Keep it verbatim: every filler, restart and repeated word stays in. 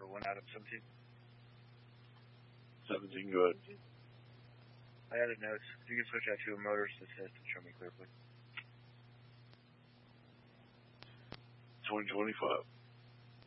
one Adam seventeen. seventeen, go ahead. I added notes. You can switch out to a motorist assist and show me clear, please. twenty twenty-five.